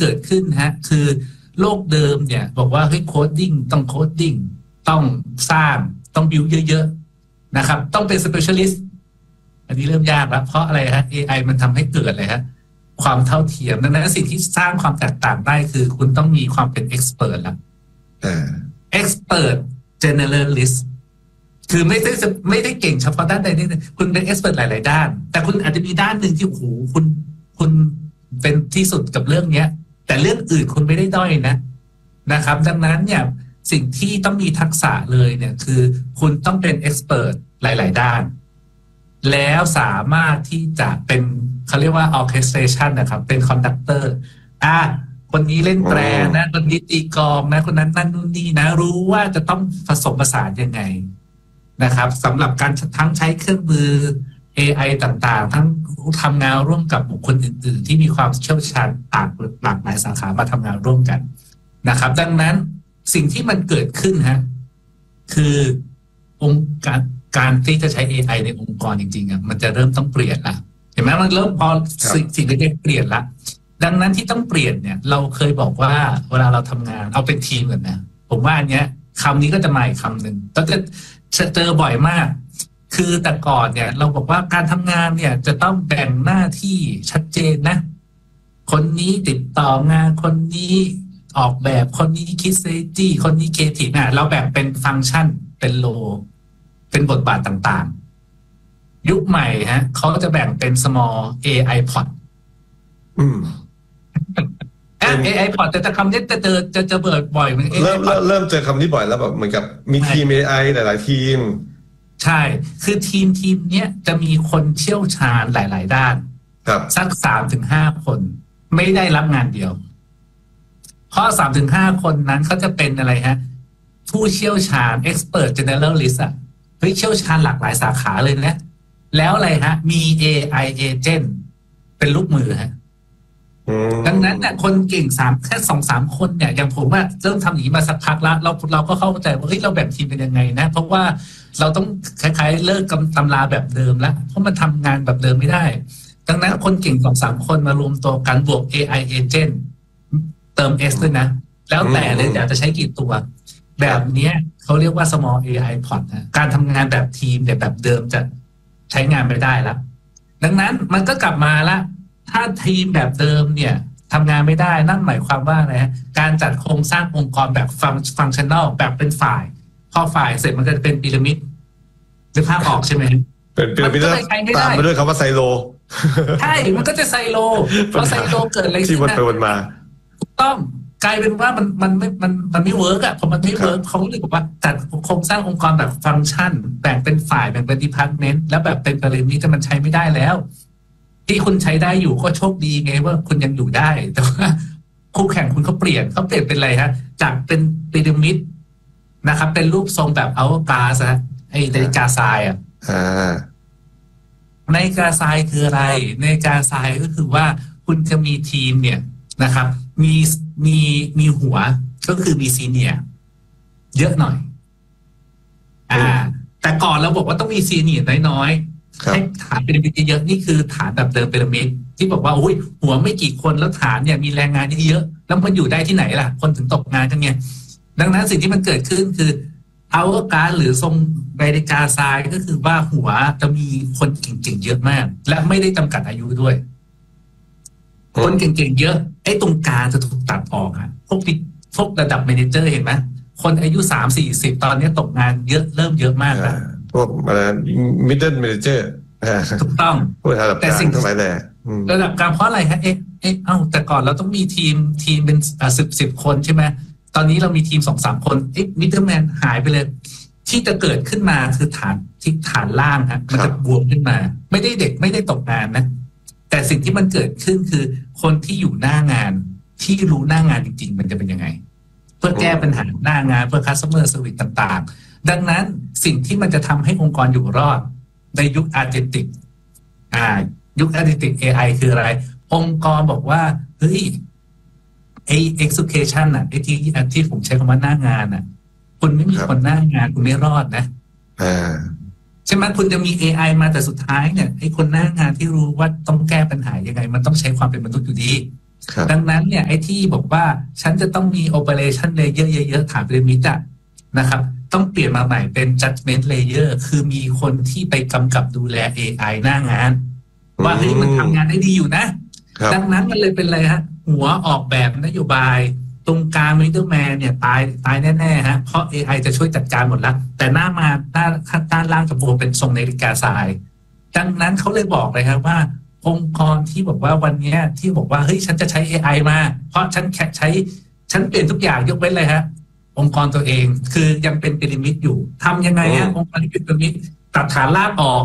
เกิดขึ้นฮะคือโลกเดิมเนี่ยบอกว่าเฮ้ยโคดดิ้งต้องโคดดิ้งต้องสร้างต้องบิวเยอะๆนะครับต้องเป็น specialist อันนี้เริ่มยากแล้วเพราะอะไรฮะ AI มันทำให้เกิดอะไรฮะความเท่าเทียมดังนั้นสิ่งที่สร้างความแตกต่างได้คือคุณต้องมีความเป็น expert แล้วexpert generalist คือไม่ได้เก่งเฉพาะด้านใดนี่คุณเป็น expert หลายๆด้านแต่คุณอาจจะมีด้านหนึ่งที่โอ้โหคุณเป็นที่สุดกับเรื่องเนี้ยแต่เรื่องอื่นคุณไม่ได้ด้อยนะครับดังนั้นเนี่ยสิ่งที่ต้องมีทักษะเลยเนี่ยคือคุณต้องเป็น expert หลายๆด้านแล้วสามารถที่จะเป็นเขาเรียกว่า orchestration นะครับเป็น conductor คนนี้เล่นแตรนะคนนี้ตีกลองนะคนนั้นนั่นนู่นนี่นะรู้ว่าจะต้องผสมผสานยังไงนะครับสำหรับการทั้งใช้เครื่องมือ AI ต่างๆทั้งทำงานร่วมกับบุคคลอื่นๆที่มีความเชี่ยวชาญหลากหลายสาขามาทำงานร่วมกันนะครับดังนั้นสิ่งที่มันเกิดขึ้นฮะคือองค์การที่จะใช้ AI ในองค์กรจริงๆมันจะเริ่มต้องเปลี่ยนละเห็นไหมมันเริ่มพอสิ่งเล็กๆเปลี่ยนละดังนั้นที่ต้องเปลี่ยนเนี่ยเราเคยบอกว่าเวลาเราทำงานเอาเป็นทีมกันนะผมว่าอันเนี้ยคำนี้ก็จะมาอีกคำหนึ่งต้องจะเจอบ่อยมากคือแต่ก่อนเนี่ยเราบอกว่าการทำงานเนี่ยจะต้องแบ่งหน้าที่ชัดเจนนะคนนี้ติดต่องานคนนี้ออกแบบคนนี้คิดเซจี้คนนี้เคทีฟเราแบ่งเป็นฟังก์ชันเป็นโลเป็นบทบาทต่างๆยุคใหม่ฮะเขาจะแบ่งเป็น small AI pod AI pod แต่คำนี้จะเบิดบ่อยเหมือนเริ่มเจอคำนี้บ่อยแล้วแบบเหมือนกับมีทีม AI หลายๆทีมใช่คือทีมเนี้ยจะมีคนเชี่ยวชาญหลายๆด้านสัก3-5 คนไม่ได้รับงานเดียวเพราะ3-5 คนนั้นเขาจะเป็นอะไรฮะผู้เชี่ยวชาญ expert generalist เฮ้ยเชี่ยวชาญหลากหลายสาขาเลยนะแล้วอะไรฮะมี AI agent เป็นลูกมือฮะดังนั้นเนี่ยคนเก่งแค่ 2-3 คนเนี่ยอย่างผมว่าเริ่มทำอย่างนี้มาสักพักแล้วเราก็เข้าใจว่าเฮ้ยเราแบ่งทีมเป็นยังไงนะเพราะว่าเราต้องคล้ายๆเลิกตำราแบบเดิมแล้วเพราะมันทำงานแบบเดิมไม่ได้ดังนั้นคนเก่ง 2-3 คนมารวมตัวกันบวก AI agent เติม S ด้วยนะแล้วแต่เลยอยากจะใช้กี่ตัวแบบนี้เขาเรียกว่า small AI pod การทำงานแบบทีมแบบเดิมจะใช้งานไม่ได้แล้วดังนั้นมันก็กลับมาละถ้าทีมแบบเดิมเนี่ยทำงานไม่ได้นั่นหมายความว่าอะไรฮะการจัดโครงสร้างองค์กรแบบฟังก์ชันแนลแบบเป็นฝ่ายพอฝ่ายเสร็จมันก็จะเป็นพีระมิดหรือภาพออกใช่ไหมเป็นพีระมิดตามไปด้วยคำว่าไซโลใช่มันก็จะไซโลพอไซโลเกิดอะไรที่วนไปวนมาถูกต้องกลายเป็นว่ามันไม่เวิร์กพอมันไม่เวิร์กเขาเลยบอกว่าจัดโครงสร้างองค์กรแบบฟังก์ชันแบ่งเป็นฝ่ายแบ่งเป็นดีพาร์ตเมนต์แล้วแบบเป็นพีระมิดแต่มันใช้ไม่ได้แล้วที่คุณใช้ได้อยู่ก็โชคดีไงว่าคุณยังอยู่ได้แต่ว่าคู่แข่งคุณเขาเปลี่ยนเป็นอะไรฮะจากเป็นพีระมิดนะครับเป็นรูปทรงแบบเอากาซะไอ้นาฬิกาทรายนาฬิกาทรายคืออะไรนาฬิกาทรายก็คือว่าคุณจะมีทีมเนี่ยนะครับมีหัวก็คือมีซีเนียร์เยอะหน่อยแต่ก่อนเราบอกว่าต้องมีซีเนียร์น้อยๆให้ฐานพีระมิดเยอะนี่คือฐานแบบเดิมพีระมิดที่บอกว่าโอ้ยหัวไม่กี่คนแล้วฐานเนี่ยมีแรงงานเยอะแล้วมันอยู่ได้ที่ไหนล่ะคนถึงตกงานกันไงดังนั้นสิ่งที่มันเกิดขึ้นคือเอาการหรือทรงนาฬิกาทรายก็คือว่าหัวจะมีคนเก่งๆเยอะมากและไม่ได้จำกัดอายุด้วยคนเก่งๆเยอะไอ้ตรงกลางจะถูกตัดออกพวกระดับเมเนเจอร์เห็นไหมคนอายุ30-40ตอนนี้ตกงานเยอะเริ่มเยอะมากแล้วพวกmiddle manager ถูกต้องแต่สิ่งทั้งหลายแหละระดับกลางเพราะอะไรฮะแต่ก่อนเราต้องมีทีมเป็น10 คนใช่ไหมตอนนี้เรามีทีม 2-3 คนมิดเดิลแมนหายไปเลยที่จะเกิดขึ้นมาคือฐานล่างฮะมันจะบวมขึ้นมาไม่ได้เด็กไม่ได้ตกงานนะแต่สิ่งที่มันเกิดขึ้นคือคนที่อยู่หน้างานที่รู้หน้างานจริงๆมันจะเป็นยังไงเพื่อแก้ปัญหาหน้างานเพื่อ customer service ต่างๆดังนั้นสิ่งที่มันจะทำให้องค์กรอยู่รอดในยุคอาร์เจนติกยุคอาร์เจนติก AI คืออะไรองค์กรบอกว่าเฮ้ยexecution ไอ้ที่ผมใช้คำว่าหน้างานคุณไม่มีคนหน้างานคุณไม่รอดนะใช่ไหมคุณจะมี AI มาแต่สุดท้ายเนี่ยไอ้คนหน้างานที่รู้ว่าต้องแก้ปัญหายังไงมันต้องใช้ความเป็นมนุษย์อยู่ดีดังนั้นเนี่ยไอ้ที่บอกว่าฉันจะต้องมี operation layer เยอะๆฐานพีระมิดอะนะครับต้องเปลี่ยนมาใหม่เป็น judgment layer คือมีคนที่ไปกำกับดูแล AI หน้างานว่าเฮ้ยมันทำงานได้ดีอยู่นะดังนั้นมันเลยเป็นอะไรฮะหัวออกแบบนโยบายตรงกลาง middleman เนี่ยตายแน่ๆฮะเพราะ AI จะช่วยจัดการหมดแล้วแต่หน้าด้านล่างจะบวมเป็นทรงนาฬิกาทรายดังนั้นเขาเลยบอกเลยครับว่าองค์กรที่บอกว่าวันนี้ที่บอกว่าเฮ้ยฉันจะใช้ AI มาเพราะฉันเปลี่ยนทุกอย่างยกเว้นเลยฮะองค์กรตัวเองคือยังเป็นพีระมิดอยู่ทำยังไงฮะองค์กรที่เป็นพีระมิดตัดฐานรากออก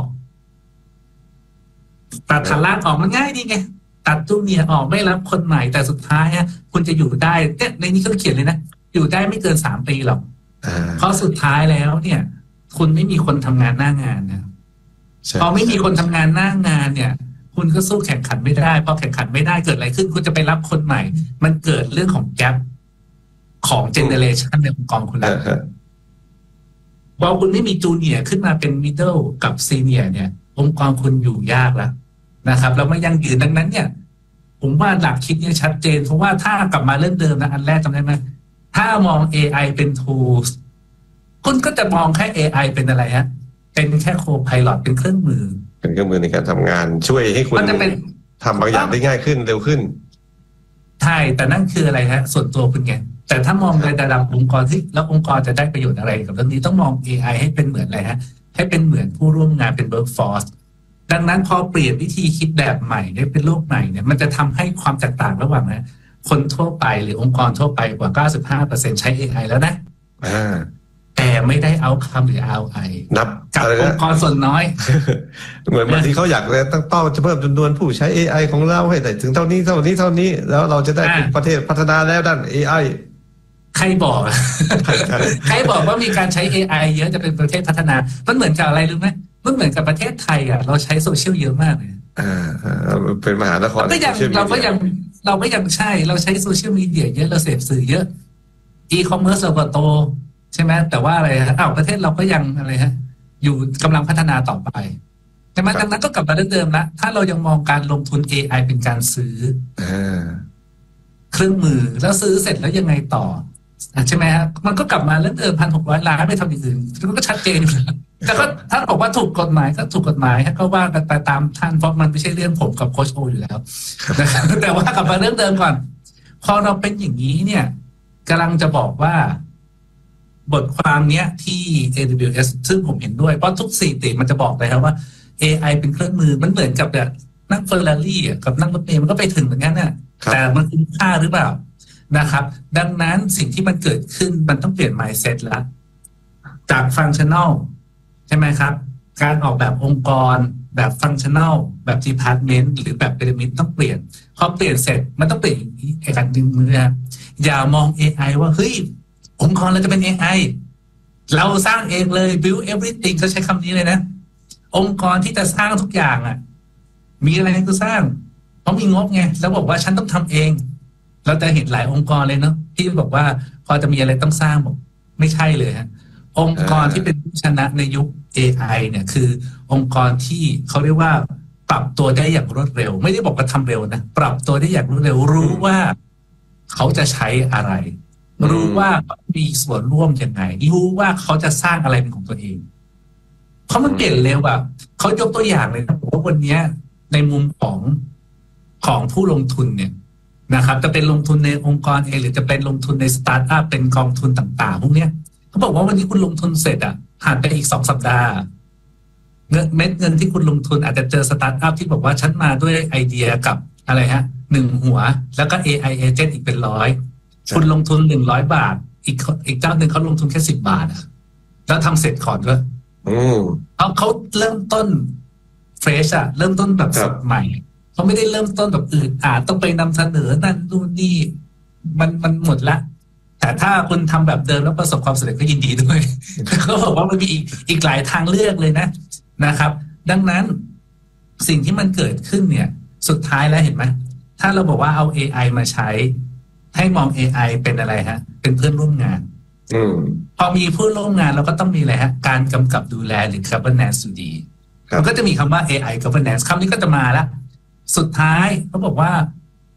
มันง่ายดีไงตัดจูเนียร์ออกไม่รับคนใหม่แต่สุดท้ายฮะคุณจะอยู่ได้เนี่ยในนี้เขาเขียนเลยนะอยู่ได้ไม่เกิน3 ปีหรอกเพราะสุดท้ายแล้วเนี่ยคุณไม่มีคนทำงานหน้างานนะพอไม่มีคนทำงานหน้างานเนี่ยคุณก็สู้แข่งขันไม่ได้พอแข่งขันไม่ได้เกิดอะไรขึ้นคุณจะไปรับคนใหม่มันเกิดเรื่องของแกปของเจเนเรชันในองค์กรคุณแล้วพอคุณไม่มีจูเนียร์ขึ้นมาเป็นมิดเดิลกับซีเนียร์เนี่ยองค์กรคุณอยู่ยากแล้วนะครับแล้วไม่ยั่งยืนดังนั้นเนี่ยผมว่าหลักคิดเนี่ยชัดเจนเพราะว่าถ้ากลับมาเรื่องเดิมนะอันแรกจำได้ไหมถ้ามอง AI เป็น tools คุณก็จะมองแค่ AI เป็นอะไรฮะเป็นแค่ co-pilot เป็นเครื่องมือในการทำงานช่วยให้คุณทำบางอย่างได้ง่ายขึ้นเร็วขึ้นใช่แต่นั่นคืออะไรฮะส่วนตัวคุณไงแต่ถ้ามองในระดับองค์กรที่แล้วองค์กรจะได้ประโยชน์อะไรกับเรื่องนี้ต้องมอง AI ให้เป็นเหมือนอะไรฮะให้เป็นเหมือนผู้ร่วมงานเป็น workforce ดังนั้นพอเปลี่ยนวิธีคิดแบบใหม่ได้เป็นโลกใหม่เนี่ยมันจะทำให้ความแตกต่างระหว่างนะคนทั่วไปหรือองค์กรทั่วไปกว่า 95% ใช้ AI แล้วนะแต่ไม่ได้เอาคำหรือ ROI นับกับองค์กรส่วนน้อยเหมือนบางทีเขาอยากตั้งเป้าจะเพิ่มจำนวนผู้ใช้ AI ของเราให้ได้ถึงเท่านี้แล้วเราจะได้เป็นประเทศพัฒนาแล้วด้าน AI ใครบอก ใครบอกว่ามีการใช้ AI เยอะจะเป็นประเทศพัฒนามันเหมือนกับอะไรรู้ไหมมันเหมือนกับประเทศไทยอ่ะเราใช้โซเชียลเยอะมากเลยเป็นมหานครเราก็ยังใช่เราใช้โซเชียลมีเดียเยอะเราเสพสื่อเยอะอีคอมเมิร์ซเราก็โตใช่ไหมแต่ว่าอะไรฮะประเทศเราก็ยังอะไรฮะอยู่กำลังพัฒนาต่อไปใช่ไหมดังนั้นก็กลับมาเรื่องเดิมละถ้าเรายังมองการลงทุน AI เป็นการซื้อเครื่องมือแล้วซื้อเสร็จแล้วยังไงต่อใช่ไหมฮะมันก็กลับมาเรื่องเดิม1,600 ล้านไม่ทำอย่างอื่นมันก็ชัดเจนอยู่แล้วแต่ก็ถ้าบอกว่าถูกกฎหมายก็ถูกกฎหมายก็ว่ากันไปตามท่านเพราะมันไม่ใช่เรื่องผมกับโค้ชโออยู่แล้วนะครับแต่ว่ากลับมาเรื่องเดิมก่อนพอเราเป็นอย่างนี้เนี่ยกำลังจะบอกว่าบทความเนี้ยที่ AWS ซึ่งผมเห็นด้วยเพราะทุก4 ติมันจะบอกเลยครับว่า AI เป็นเครื่องมือมันเหมือนกับแบบนั่งเฟอร์รารี่กับนั่งรถเมล์มันก็ไปถึงเหมือนกันน่ะแต่มันคุ้มค่าหรือเปล่านะครับดังนั้นสิ่งที่มันเกิดขึ้นมันต้องเปลี่ยน mindset แล้วจาก functional ใช่ไหมครับการออกแบบองค์กรแบบ functional แบบ department หรือแบบ pyramid ต้องเปลี่ยนพอเปลี่ยนเสร็จมันต้องเปลี่ยนอีกการดึงมืออย่ามอง AI ว่าเฮ้ยองค์กรเราจะเป็น AI เราสร้างเองเลย build everything เขาใช้คำนี้เลยนะองค์กรที่จะสร้างทุกอย่างอ่ะมีอะไรก็สร้างเพราะมีงบไงแล้วบอกว่าฉันต้องทำเองเราจะเห็นหลายองค์กรเลยเนาะที่บอกว่าพอจะมีอะไรต้องสร้างบอกไม่ใช่เลยฮะองค์กรที่เป็นผู้ชนะในยุค AI เนี่ยคือองค์กรที่เขาเรียกว่าปรับตัวได้อย่างรวดเร็วไม่ได้บอกว่าทำเร็วนะปรับตัวได้อย่างรวดเร็วรู้ว่าเขาจะใช้อะไรรู้ว่ามีส่วนร่วมยังไงรู้ว่าเขาจะสร้างอะไรเป็นของตัวเองเพราะมันเปลี่ยนเร็วอะเขายกตัวอย่างเลยนะว่าวันนี้ในมุมของผู้ลงทุนเนี่ยนะครับจะเป็นลงทุนในองค์กรเองหรือจะเป็นลงทุนในสตาร์ทอัพเป็นกองทุนต่างๆพวกเนี้ยเขาบอกว่าวันนี้คุณลงทุนเสร็จอะผ่านไปอีก2 สัปดาห์เงินที่คุณลงทุนอาจจะเจอสตาร์ทอัพที่บอกว่าฉันมาด้วยไอเดียกับอะไรฮะ1 หัวแล้วก็ AI agent อีกเป็น100คุณลงทุน100 บาทอีกเจ้าหนึ่งเขาลงทุนแค่10 บาทอะแล้วทำเสร็จก่อนด้วยเขาเริ่มต้นเฟรชอะเริ่มต้นแบบสดใหม่เขาไม่ได้เริ่มต้นแบบอื่นต้องไปนำเสนอนั่นนู่นนี่มันหมดละแต่ถ้าคุณทำแบบเดิมแล้วประสบความสำเร็จก็ยินดีด้วยเขาบอกว่ามันมีอีกหลายทางเลือกเลยนะครับดังนั้นสิ่งที่มันเกิดขึ้นเนี่ยสุดท้ายแล้วเห็นไหมถ้าเราบอกว่าเอา AI มาใช้ให้มอง AI เป็นอะไรฮะเป็นเพื่อนร่วมงานพอมีผู้ร่วมงานเราก็ต้องมีอะไรฮะการกำกับดูแลหรือ governance อยู่ดีมันก็จะมีคำว่า AI governance คำนี้ก็จะมาแล้วสุดท้ายเขาบอกว่า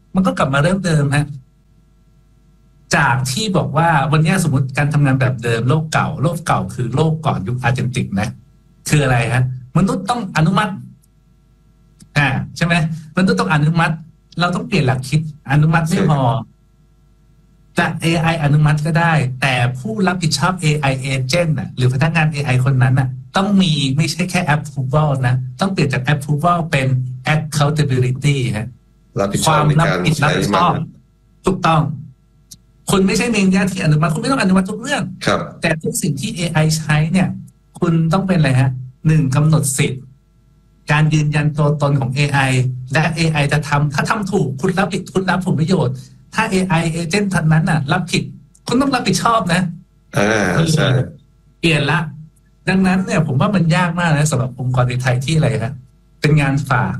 มันก็กลับมาเริ่มเดิมฮะจากที่บอกว่าวันนี้สมมติการทำงานแบบเดิมโลกเก่าคือโลกก่อนยุคอาร์เจนติกนะคืออะไรฮะมนุษย์ต้องอนุมัติใช่ไหมมนุษย์ต้องอนุมัติเราต้องเปลี่ยนหลักคิดอนุมัติไม่พอจะ AI อนุมัติก็ได้แต่ผู้รับผิดชอบ AI agent หรือพนักงาน AI คนนั้นต้องมีไม่ใช่แค่ approval นะต้องเปลี่ยนจาก approval เป็น accountability ฮะความรับผิดชอบถูกต้องคุณไม่ใช่เมนญาติที่อนุมัติคุณไม่ต้องอนุมัติทุกเรื่องแต่ทุกสิ่งที่ AI ใช้เนี่ยคุณต้องเป็นอะไรฮะ1กำหนดสิทธิ์การยืนยันตัวตนของ AI และ AI จะทำถ้าทำถูกคุณรับผิดคุณรับผลประโยชน์ถ้า AI agent ท่านนั้นรับผิดคุณต้องรับผิดชอบนะใช่เปลี่ยนละดังนั้นเนี่ยผมว่ามันยากมากนะสำหรับองค์กรในไทยที่อะไรครับเป็นงานฝาก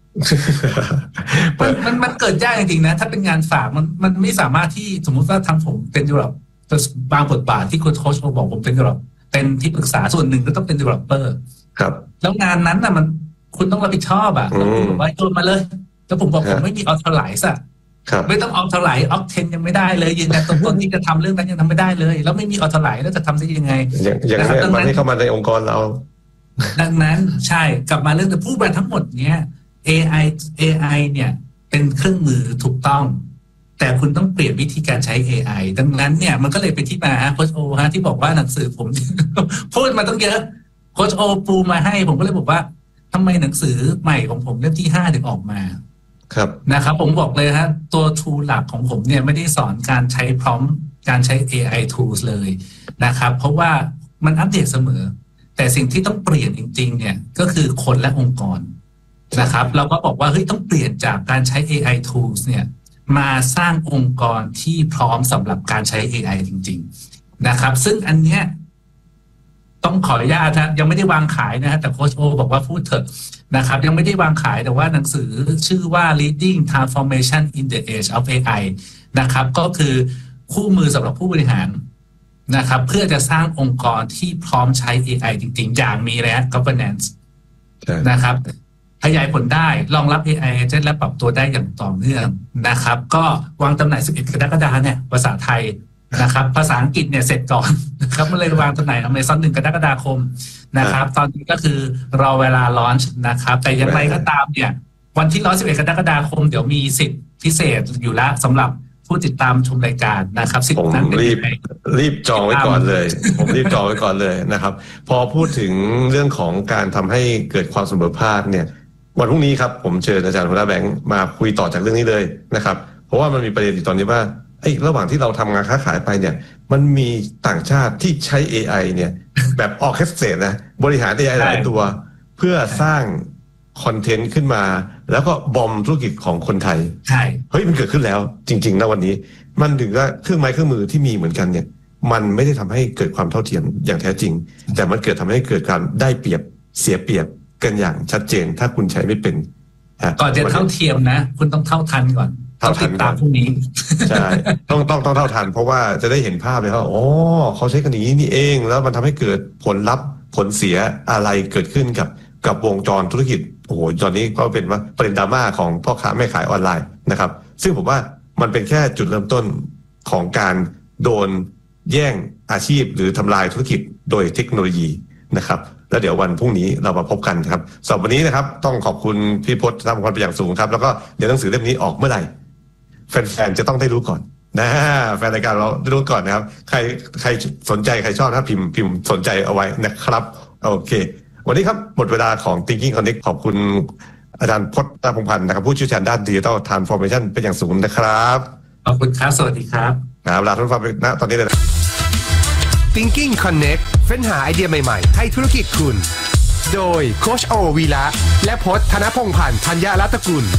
มันเกิดยากจริงๆนะถ้าเป็นงานฝากมันไม่สามารถที่สมมุติว่าทางผมเป็นอยู่หรอกบางบทบาทที่คุณโค้ชบอกผมเป็นอยู่หรอกเป็นที่ปรึกษาส่วนหนึ่งก็ต้องเป็น developer ครับแล้วงานนั้นมันคุณต้องรับผิดชอบแล้วคุณบอกว่าโยนมาเลยแล้วผมบอกผมไม่มีออทอไรส์ไม่ต้องออทอไรส์ออกเทนยังไม่ได้เลยยืนยันตัวตนที่จะทำเรื่องนั้นยังทำไม่ได้เลยแล้วไม่มีออทอไรส์แล้วจะทำได้ยังไงอย่างนี้มันไม่เข้ามาในองค์กรเราดังนั้นใช่กลับมาเรื่องแต่ผู้บริหารทั้งหมดเนี้ยAI เนี่ยเป็นเครื่องมือถูกต้องแต่คุณต้องเปลี่ยนวิธีการใช้ AI ดังนั้นเนี่ยมันก็เลยเป็นที่มาโค้ชโอที่บอกว่าหนังสือผม พูดมาต้องเยอะโค้ชโอปูมาให้ผมก็เลยบอกว่าทำไมหนังสือใหม่ของผมเล่มที่5ถึงออกมาครับนะครับผมบอกเลยฮะตัวทูหลักของผมเนี่ยไม่ได้สอนการใช้พร้อมการใช้ AI tools เลยนะครับเพราะว่ามันอัปเดตเสมอแต่สิ่งที่ต้องเปลี่ยนจริงๆเนี่ยก็คือคนและองค์กรนะครับเราก็บอกว่าเฮ้ยต้องเปลี่ยนจากการใช้ AI tools เนี่ยมาสร้างองค์กรที่พร้อมสำหรับการใช้ AI จริงๆนะครับซึ่งอันเนี้ยต้องขออนุญาตนะยังไม่ได้วางขายนะฮะแต่โค้ชโอบอกว่าพูดเถอะนะครับยังไม่ได้วางขายแต่ว่าหนังสือชื่อว่า Leading Transformation in the Age of AI นะครับก็คือคู่มือสำหรับผู้บริหารนะครับเพื่อจะสร้างองค์กรที่พร้อมใช้ AI จริงๆอย่างมีแล้ว governance นะครับขยายผลได้รองรับ AI agent และปรับตัวได้อย่างต่อเนื่องนะครับก็วางจำหน่าย11กรกฎาคมเนี่ยภาษาไทยนะครับภาษาอังกฤษเนี่ยเสร็จก่อนนะครับมันเลยวางจำหน่าย Amazon 1 กรกฎาคมนะครับตอนนี้ก็คือรอเวลาลอนช์นะครับแต่อย่างไรก็ตามเนี่ยวันที่11กรกฎาคมเดี๋ยวมีสิทธิพิเศษอยู่แล้วสำหรับผู้ติดตามชมรายการนะครับสิทธิ์นั้นรีบจองไว้ก่อนเลยผมรีบจองไว้ก่อนเลยนะครับพอพูดถึงเรื่องของการทำให้เกิดความเสมอภาคเนี่ยวันพรุ่งนี้ครับผมเชิญอาจารย์หัวหน้าแบงค์มาคุยต่อจากเรื่องนี้เลยนะครับเพราะว่ามันมีประเด็นอยู่ตอนนี้ว่าระหว่างที่เราทำงานค้าขายไปเนี่ยมันมีต่างชาติที่ใช้ AI เนี่ยแบบออร์เคสเตรตนะบริหาร AI หลายตัวเพื่อสร้างคอนเทนต์ขึ้นมาแล้วก็บอมธุรกิจของคนไทยใช่เฮ้ยมันเกิดขึ้นแล้วจริงๆนะวันนี้มันถึงว่าเครื่องไม้เครื่องมือที่มีเหมือนกันเนี่ยมันไม่ได้ทำให้เกิดความเท่าเทียมอย่างแท้จริงแต่มันทำให้เกิดการได้เปรียบเสียเปรียบกันอย่างชัดเจนถ้าคุณใช้ไม่เป็นก่อนจะเท่าเทียมนะคุณต้องเท่าทันก่อนต้องติดตามพวกนี้ใช่ต้องเท่าทันเพราะว่าจะได้เห็นภาพเลยว่าอ๋อเขาใช้กันอย่างนี้นี่เองแล้วมันทำให้เกิดผลลัพธ์ผลเสียอะไรเกิดขึ้นกับวงจรธุรกิจโอ้โหตอนนี้ก็เป็นว่าประเด็นดราม่าของพ่อค้าแม่ขายออนไลน์นะครับซึ่งผมว่ามันเป็นแค่จุดเริ่มต้นของการโดนแย่งอาชีพหรือทำลายธุรกิจโดยเทคโนโลยีนะครับแล้วเดี๋ยววันพรุ่งนี้เรามาพบกันครับสำหรับวันนี้นะครับต้องขอบคุณพี่พจน์ทำความเป็นอย่างสูงครับแล้วก็เดี๋ยวหนังสือเล่มนี้ออกเมื่อไหร่แฟนๆจะต้องได้รู้ก่อนนะแฟนรายการเราได้รู้ก่อนนะครับใครสนใจใครชอบนะพิมพ์สนใจเอาไว้นะครับโอเควันนี้ครับหมดเวลาของ Thinking Connect ขอบคุณอาจารย์พจน์ตาพงษ์พันธ์นะครับผู้เชี่ยวชาญด้าน Digital Transformation เป็นอย่างสูงนะครับขอบคุณครับสวัสดีครับลาทุกท่านไปณตอนนี้เลย Thinking Connect เฟ้นหาไอเดียใหม่ๆให้ธุรกิจคุณโดยโค้ชโอวีระและพจน์ธนพงษ์พันธ์ธัญรัตนกุล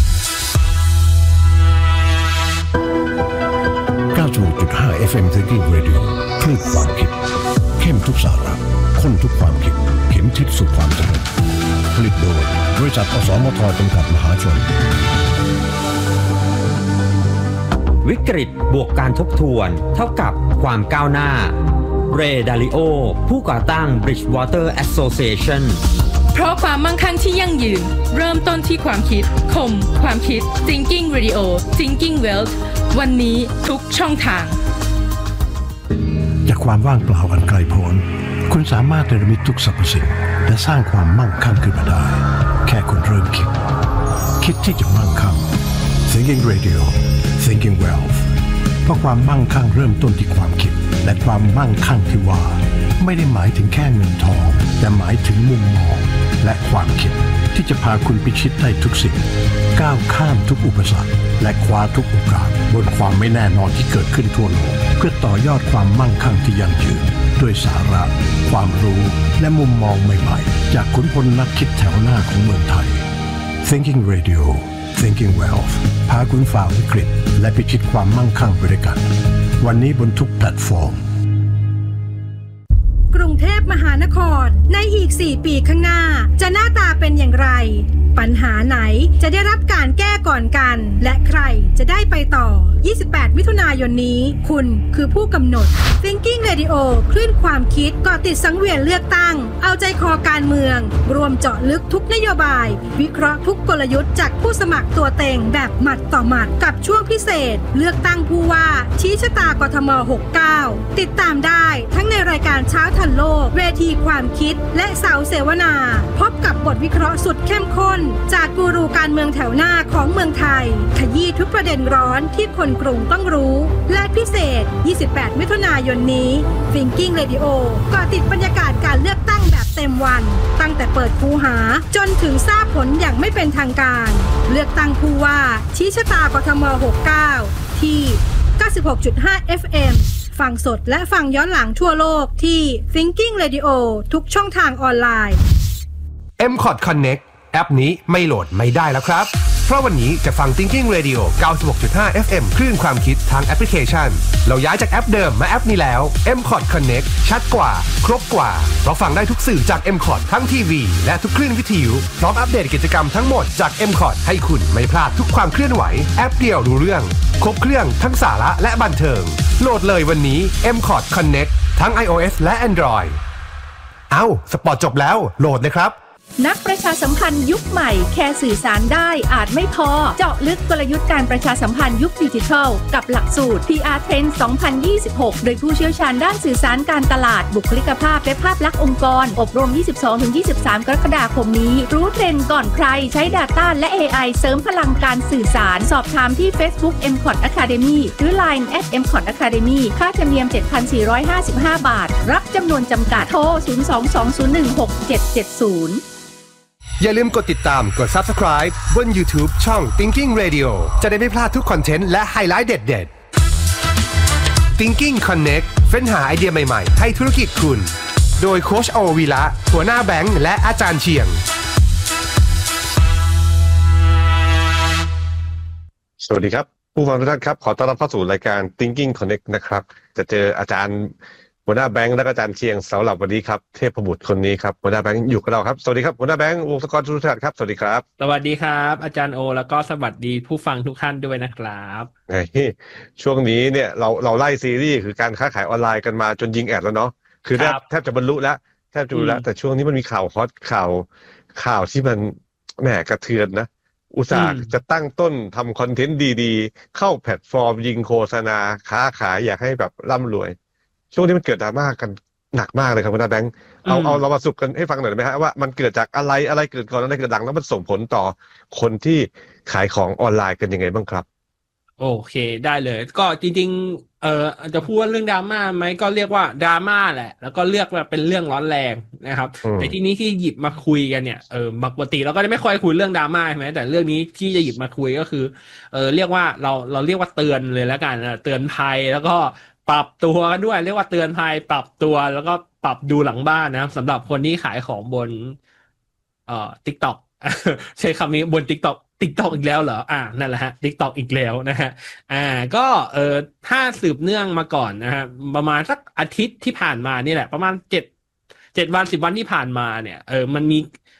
96.5 FM Thinking Radio คลื่นความคิดเข้มทุกสาระข้นทุกความคิดเข็มทิศสู่ความสำเร็จผลิตโดยบริษัทอสมทจำกัดมหาชนวิกฤตบวกการทบทวนเท่ากับความก้าวหน้าเรย์ดาริโอผู้ก่อตั้ง Bridgewater Association เพราะความมั่งคั่งที่ยั่งยืนเริ่มต้นที่ความคิดคมความคิด Thinking Radio Thinking Wealth วันนี้ทุกช่องทางจากความว่างเปล่าอันไกลโพ้นคุณสามารถเนรมิตทุกสรรพสิ่งและสร้างความมั่งคั่งขึ้นมาได้แค่คุณเริ่มคิดที่จะมั่งคั่ง Thinking Radio Thinking Wealth เพราะความมั่งคั่งเริ่มต้นที่ความคิดและความมั่งคั่งที่ว่าไม่ได้หมายถึงแค่เงินทองแต่หมายถึงมุมมองและความคิดที่จะพาคุณพิชิตได้ทุกสิ่งก้าวข้ามทุกอุปสรรคและคว้าทุกโอกาสบนความไม่แน่นอนที่เกิดขึ้นทั่วโลกเพื่อต่อยอดความมั่งคั่งที่ยั่งยืนด้วยสาระความรู้และมุมมองใหม่ๆจากขุนพลนักคิดแถวหน้าของเมืองไทย Thinking Radio Thinking Wealth พาคุณฝ่าวิกฤตและพิชิตความมั่งคั่งไปด้วยกันวันนี้บนทุกแพลตฟอร์มกรุงเทพมหานครในอีก4 ปีข้างหน้าจะหน้าตาเป็นอย่างไรปัญหาไหนจะได้รับการแก้ก่อนกันและใครจะได้ไปต่อ28มิถุนายนนี้คุณคือผู้กำหนด Thinking Radio คลื่นความคิดเกาะติดสังเวียนเลือกตั้งเอาใจคอการเมืองรวมเจาะลึกทุกนโยบายวิเคราะห์ทุกกลยุทธ์จากผู้สมัครตัวเต็งแบบหมัดต่อหมัดกับช่วงพิเศษเลือกตั้งผู้ว่าชี้ชะตากทม69ติดตามได้ทั้งในรายการเช้าทันโลกเวทีความคิดและเสาเสวนาพบกับบทวิเคราะห์สุดเข้มข้นจากกูรูการเมืองแถวหน้าของเมืองไทยขยี้ทุกประเด็นร้อนที่คนกรุงต้องรู้และพิเศษ28มิถุนายนนี้ Thinking Radio ก่อติดบรรยากาศการเลือกตั้งแบบเต็มวันตั้งแต่เปิดคูหาจนถึงทราบผลอย่างไม่เป็นทางการเลือกตั้งผู้ว่าชี้ชะตากทม69ที่ 96.5 FM ฟังสดและฟังย้อนหลังทั่วโลกที่ Thinking Radio ทุกช่องทางออนไลน์ MCOT Connect แอปนี้ไม่โหลดไม่ได้แล้วครับเพราะวันนี้จะฟัง Thinking Radio 96.5 FM คลื่นความคิดทางแอปพลิเคชันเราย้ายจากแอปเดิมมาแอปนี้แล้ว MCOT Connect ชัดกว่าครบกว่าเพราะฟังได้ทุกสื่อจาก MCOT ทั้งทีวีและทุกคลื่นวิทยุพร้อมอัปเดตกิจกรรมทั้งหมดจาก MCOT ให้คุณไม่พลาดทุกความเคลื่อนไหวแอปเดียวรู้เรื่องครบเครื่องทั้งสาระและบันเทิงโหลดเลยวันนี้ MCOT Connect ทั้ง iOS และ Android สปอร์ตจบแล้วโหลดเลยครับนักประชาสัมพันธ์ยุคใหม่แค่สื่อสารได้อาจไม่พอเจาะลึกกลยุทธ์การประชาสัมพันธ์ยุคดิจิทัลกับหลักสูตร PR Trend 2026 โดยผู้เชี่ยวชาญด้านสื่อสารการตลาดบุคลิกภาพและภาพลักษณ์องค์กรอบรม 22-23 กรกฎาคมนี้รู้เทรนด์ก่อนใครใช้ Data และ AI เสริมพลังการสื่อสารสอบถามที่ Facebook MCOT Academy หรือ Line @MCOT Academy ค่าธรรมเนียม 7,455 บาทรับจำนวนจำกัดโทร 022-016-770 อย่าลืมกดติดตามกด Subscribe บน YouTube ช่อง Thinking Radio จะได้ไม่พลาดทุกคอนเทนต์และไฮไลท์เด็ดๆ Thinking Connect เฟ้นหาไอเดียใหม่ๆให้ธุรกิจคุณโดยโค้ชโอวีระหัวหน้าแบงค์และอาจารย์เชียงสวัสดีครับผู้ฟังทุกท่านครับขอต้อนรับเข้าสู่รายการ Thinking Connect นะครับจะเจออาจารย์หัวหน้าแบงค์และอาจารย์เชียงสำหรับวันนี้ครับเทพบุตรคนนี้ครับหัวหน้าแบงค์อยู่กับเราครับสวัสดีครับหัวหน้าแบงค์วงศกร ทุกท่านครับสวัสดีครับสวัสดีครับอาจารย์โอแล้วก็สวัสดีผู้ฟังทุกท่านด้วยนะครับช่วงนี้เนี่ยเราไล่ซีรีส์คือการค้าขายออนไลน์กันมาจนยิงแอดแล้วเนาะคือแทบจะบรรลุแล้วแต่ช่วงนี้มันมีข่าวฮอตข่าวที่มันแหมกระเทือนนะอุตส่าห์จะตั้งต้นทำคอนเทนต์ดีๆเข้าแพลตฟอร์มยิงโฆษณาค้าขายอยากให้แบบร่ำรวยช่วงนี้มันเกิดดราม่ากันหนักมากเลยครับคุณแบงค์เอาเรามาสรุปกันให้ฟังหน่อยได้ไหมฮะว่ามันเกิดจากอะไรเกิดก่อนอะไรเกิดหลังแล้วมันส่งผลต่อคนที่ขายของออนไลน์กันยังไงบ้างครับโอเคได้เลยก็จริงๆจะพูดว่าเรื่องดราม่าไหมก็เรียกว่าดราม่าแหละแล้วก็เลือกว่าเป็นเรื่องร้อนแรงนะครับแต่ทีนี้ที่หยิบมาคุยกันเนี่ยปกติเราก็จะไม่ค่อยคุยเรื่องดราม่าใช่ไหมแต่เรื่องนี้ที่จะหยิบมาคุยก็คือเรียกว่าเราเรียกว่าเตือนเลยแล้วกันเตือนภัยแล้วก็ปรับตัวกันด้วยเรียกว่าเตือนภัยปรับตัวแล้วก็ปรับดูหลังบ้านนะครับสำหรับคนที่ขายของบนTikTok ใช้คำนี้บน TikTok อีกแล้วเหรอนั่นแหละฮะ TikTok อีกแล้วนะฮะก็ถ้าสืบเนื่องมาก่อนนะฮะประมาณสักอาทิตย์ที่ผ่านมานี่แหละประมาณ7วัน10วันที่ผ่านมาเนี่ยมัน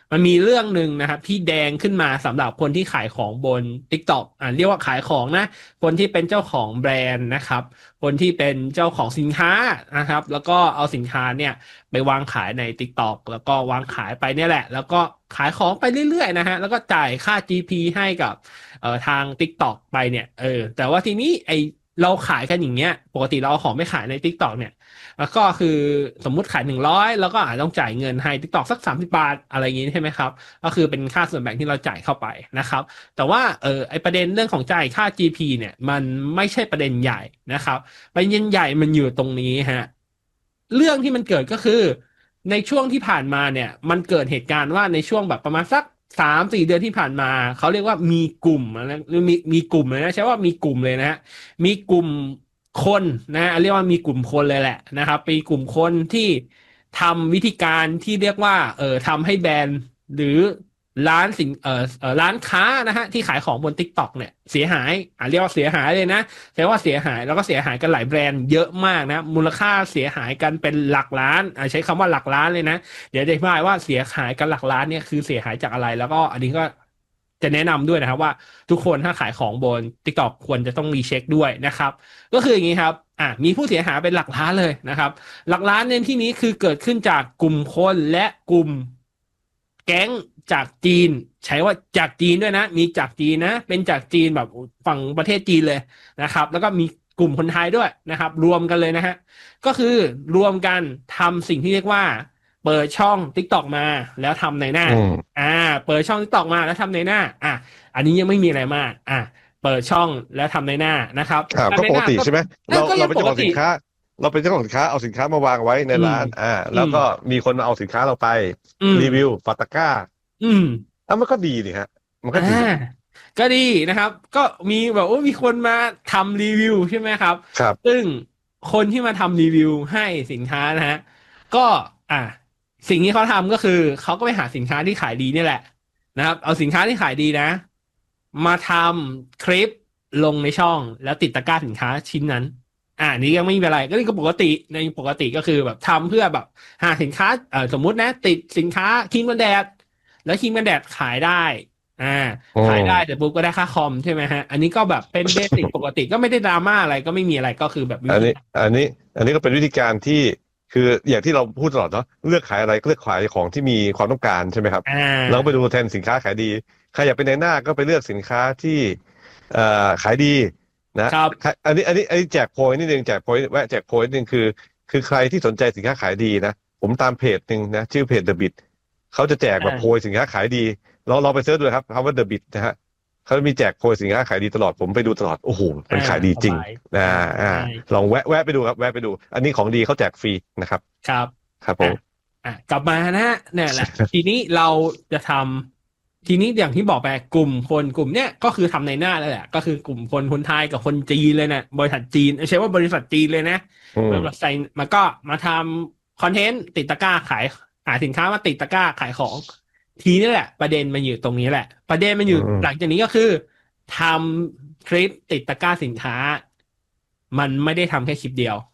มันมีเรื่องหนึ่งนะครับที่แดงขึ้นมาสำหรับคนที่ขายของบน TikTok เรียกว่าขายของนะคนที่เป็นเจ้าของแบรนด์นะครับคนที่เป็นเจ้าของสินค้านะครับแล้วก็เอาสินค้าเนี่ยไปวางขายใน TikTok แล้วก็วางขายไปเนี่ยแหละแล้วก็ขายของไปเรื่อยๆนะฮะแล้วก็จ่ายค่า GP ให้กับทาง TikTok ไปเนี่ยแต่ว่าทีนี้เราขายกันอย่างเงี้ยปกติเราเอาของไม่ขายใน TikTok เนี่ยแล้วก็คือสมมุติขาย100แล้วก็อาจต้องจ่ายเงินให้ TikTok สัก30 บาทอะไรอย่างงี้ใช่ไหมครับก็คือเป็นค่าส่วนแบ่งที่เราจ่ายเข้าไปนะครับแต่ว่าไอประเด็นเรื่องของจ่ายค่า GP เนี่ยมันไม่ใช่ประเด็นใหญ่นะครับประเด็นใหญ่มันอยู่ตรงนี้ฮะเรื่องที่มันเกิดก็คือในช่วงที่ผ่านมาเนี่ยมันเกิดเหตุการณ์ว่าในช่วงแบบประมาณสัก3-4 เดือนที่ผ่านมาเขาเรียกว่ามีกลุ่มนะหรือมีกลุ่มเลยนะใช่ว่ามีกลุ่มเลยนะมีกลุ่มคนนะเรียกว่ามีกลุ่มคนเลยแหละนะครับเป็นกลุ่มคนที่ทำวิธีการที่เรียกว่าทำให้แบรนด์หรือร้านร้านค้านะฮะที่ขายของบน TikTok เนี่ยเสียหายเรียกว่าเสียหายเลยนะใช่ว่าเสียหายแล้วก็เสียหายกันหลายแบรนด์เยอะมากนะมูลค่าเสียหายกันเป็นหลักล้านใช้คำว่าหลักล้านเลยนะเดี๋ยวจะอธิบายว่าเสียหายกันหลักล้านเนี่ยคือเสียหายจากอะไรแล้วก็อันนี้ก็จะแนะนำด้วยนะครับว่าทุกคนถ้าขายของบน TikTok ควรจะต้องรีเช็คด้วยนะครับก็คืออย่างนี้ครับมีผู้เสียหายเป็นหลักล้านเลยนะครับหลักล้านในที่นี้คือเกิดขึ้นจากกลุ่มคนและกลุ่มแก๊งจากจีนใช้ว่าจากจีนด้วยนะมีจากจีนนะเป็นจากจีนแบบฝั่งประเทศจีนเลยนะครับแล้วก็มีกลุ่มคนไทยด้วยนะครับรวมกันเลยนะฮะก็คือรวมกันทำสิ่งที่เรียกว่าเปิดช่อง TikTok มาแล้วทำในหน้าเปิดช่อง TikTok มาแล้วทำในหน้าอันนี้ยังไม่มีอะไรมากเปิดช่องแล้วทำในหน้านะครับก็ปกติใช่ไหมเราเป็นเจ้าของสินค้าเราเป็นเจ้าของสินค้าเอาสินค้ามาวางไว้ในร้านแล้วก็มีคนมาเอาสินค้าเราไปรีวิวปาตะก้ามันก็ดีนี่ฮะมันก็ดีก็ดีนะครับก็มีแบบมีคนมาทำรีวิวใช่ไหมครับซึ่งคนที่มาทำรีวิวให้สินค้านะฮะก็สิ่งที่เขาทำก็คือเขาก็ไปหาสินค้าที่ขายดีนี่แหละนะครับเอาสินค้าที่ขายดีนะมาทำคลิปลงในช่องแล้วติดตะกร้าสินค้าชิ้นนั้นนี้ยังไม่มีอะไรก็นี่ก็ปกติในปกติก็คือแบบทำเพื่อแบบหาสินค้าสมมุตินะติดสินค้าครีมกันแดดแล้วครีมกันแดดขายได้ขายได้แต่ปุ๊บก็ได้ค่าคอมใช่ไหมฮะอันนี้ก็แบบเป็นเบสิกปกติก็ไม่ได้ดราม่าอะไรก็ไม่มีอะไรก็คือแบบอันนี้ก็เป็นวิธีการที่คืออย่างที่เราพูดตลอดเนาะเลือกขายอะไรก็เลือกขายของที่มีความต้องการใช่ไหมครับเราไปดูแทนสินค้าขายดีใครอยากเป็นในหน้าก็ไปเลือกสินค้าที่ขายดีนะครับอันนี้แจกโพยนิดนึงแจกโพยแวะแจกโพยนิดนึงคือใครที่สนใจสินค้าขายดีนะผมตามเพจนึงนะชื่อเพจ The Bit เขาจะแจกแบบโพยสินค้าขายดีเราไปเสิร์ชดูครับคำว่า The Bit นะฮะเขามีแจกโพยสินค้าขายดีตลอดผมไปดูตลอดโอ้โหมันขายดีจริงลองแวะไปดูครับแวะไปดูอันนี้ของดีเขาแจกฟรีนะครับครับผมกลับมานะเนี่ยแหละ ทีนี้เราจะทำทีนี้อย่างที่บอกไปกลุ่มคนกลุ่มเนี้ยก็คือทำในหน้าแล้วแหละก็คือกลุ่มคนไทยกับคนจีนเลยนะบริษัทจีนใช่ว่าบริษัทจีนเลยนะบริษัทใส่มาก็มาทำคอนเทนต์ติดตะกร้าขายหาสินค้ามาติดตะกร้าขายของทีนี้แหละประเด็นมันอยู่ตรงนี้แหละประเด็นมันอยู่หลังจากนี้ก็คือทำคลิปติดตะกร้าสินค้ามันไม่ได้ทำแค่คลิปเดียว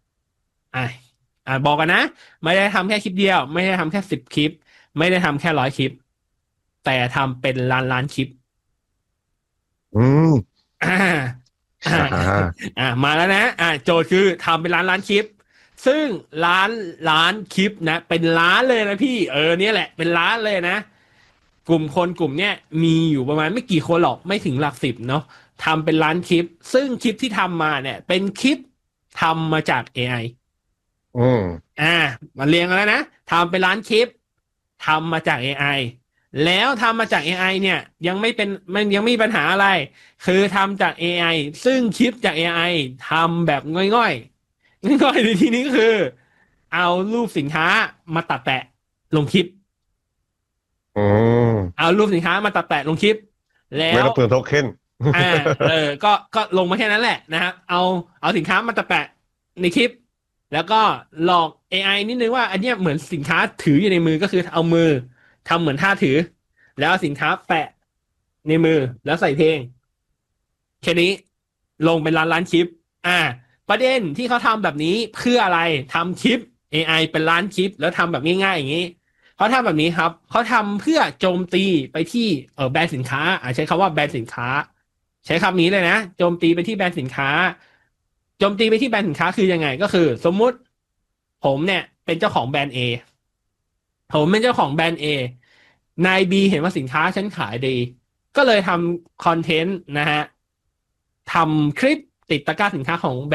บอกกันนะไม่ได้ทำแค่คลิปเดียวไม่ได้ทำแค่10 คลิปไม่ได้ทำแค่100 คลิปแต่ทำเป็นล้านคลิปมาแล้วนะโจทย์คือทำเป็นล้านคลิปซึ่งล้านคลิปนะเป็นล้านเลยนะพี่เนี่ยแหละเป็นล้านเลยนะกลุ่มคนกลุ่มเนี้ยมีอยู่ประมาณไม่กี่คนหรอกไม่ถึงหลัก10เนาะทำเป็นล้านคลิปซึ่งคลิปที่ทำมาเนี่ยเป็นคลิปทำมาจาก AI มาเรียงกันแล้วนะทำเป็นล้านคลิปทำมาจาก AI แล้วทำมาจาก AI เนี่ยยังไม่เป็นมันยังไม่มีปัญหาอะไรคือทำจาก AI ซึ่งคลิปจาก AI ทำแบบง่อยในที่นี้คือเอารูปสินค้ามาตัดแปะลงคลิปเอารูปสินค้ามาตัดแปะลงคลิปแล้วไม่ต้องเปลืองโทเค็นก็ลงมาแค่นั้นแหละนะครับเอาสินค้ามาตัดแปะในคลิปแล้วก็หลอก AI นิดนึงว่าอันนี้เหมือนสินค้าถืออยู่ในมือก็คือเอามือทำเหมือนท่าถือแล้วสินค้าแปะในมือแล้วใส่เพลงแค่นี้ลงเป็นล้านคลิปประเด็นที่เขาทำแบบนี้เพื่ออะไรทำคลิป AI เป็นล้านคลิปแล้วทำแบบง่ายๆอย่างนี้เขาทำแบบนี้ครับเขาทำเพื่อโจมตีไปที่แบรนด์สินค้าใช้คำว่าแบรนด์สินค้าใช้คำนี้เลยนะโจมตีไปที่แบรนด์สินค้าโจมตีไปที่แบรนด์สินค้าคือยังไงก็คือสมมุติผมเนี่ยเป็นเจ้าของแบรนด์ A ผมเป็นเจ้าของแบรนด์ A นาย B เห็นว่าสินค้าฉันขายดีก็เลยทำคอนเทนต์นะฮะทำคลิปติดตะกร้าสินค้าของแบรนด์